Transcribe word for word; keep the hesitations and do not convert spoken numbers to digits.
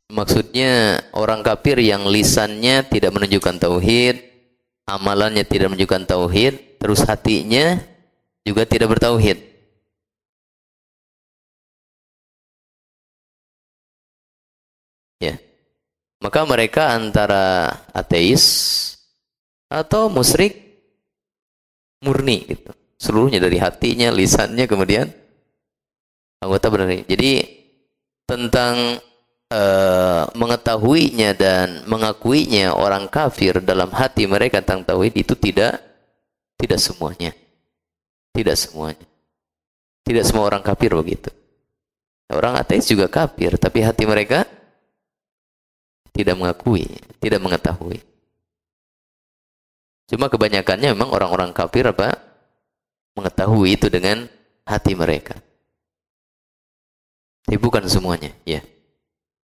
Maksudnya orang kafir yang lisannya tidak menunjukkan tauhid, amalannya tidak menunjukkan tauhid, terus hatinya juga tidak bertauhid. Ya. Maka mereka antara ateis atau musyrik murni gitu. Seluruhnya dari hatinya, lisannya, kemudian anggota benar. Jadi tentang uh, mengetahuinya dan mengakuinya orang kafir dalam hati mereka tentang tauhid itu tidak tidak semuanya. Tidak semuanya. Tidak semua orang kafir begitu. Orang ateis juga kafir, tapi hati mereka tidak mengakui, tidak mengetahui. Cuma kebanyakannya memang orang-orang kafir apa? Mengetahui itu dengan hati mereka. Tapi bukan semuanya, ya.